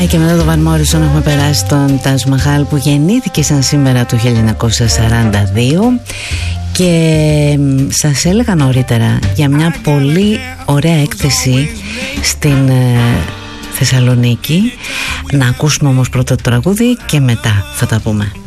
Και μετά το Van Morrison έχουμε περάσει τον Taj Mahal, που γεννήθηκε σαν σήμερα το 1942. Και σας έλεγα νωρίτερα για μια πολύ ωραία έκθεση στην Θεσσαλονίκη. Να ακούσουμε όμως πρώτα το τραγούδι και μετά θα τα πούμε.